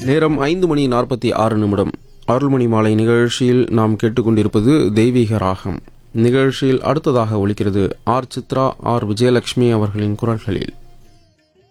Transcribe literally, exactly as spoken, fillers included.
நேரம் ஐந்து மணி நாற்பத்தி ஆறு நிமிடம். அருள்மணி மாலை நிகழ்ச்சியில் நாம் கேட்டுக்கொண்டிருப்பது தெய்வீக ராகம். நிகழ்ச்சியில் அடுத்ததாக ஒலிக்கிறது ஆர் சித்ரா, ஆர் விஜயலட்சுமி அவர்களின் குரல்களில்.